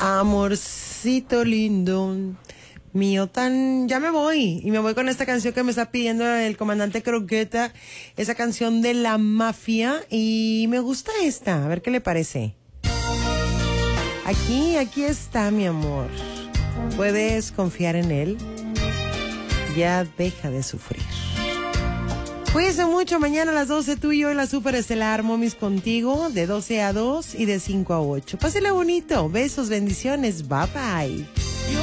Amorcito lindo, mío tan... Ya me voy, y me voy con esta canción que me está pidiendo el comandante Croqueta, esa canción de La Mafia, y me gusta esta, a ver qué le parece. Aquí está, mi amor. Puedes confiar en él. Ya deja de sufrir. Cuídense mucho, mañana a las 12 tú y yo en la Super Estelar Momis contigo, de 12 a 2 y de 5 a 8. Pásela bonito, besos, bendiciones, bye bye.